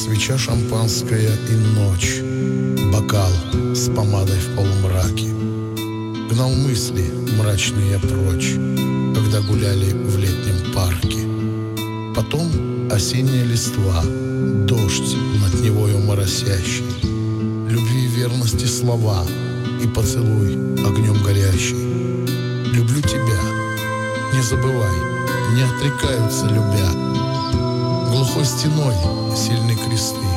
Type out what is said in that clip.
Свеча шампанская и ночь, бокал с помадой в полумраке. Гнал мысли мрачные я прочь, когда гуляли в летнем парке. Потом осенняя листва, дождь над Невою моросящий, любви и верности слова и поцелуй огнем горящий. Люблю тебя, не забывай, не отрекаются любя. Глухой стеной сильны кресты,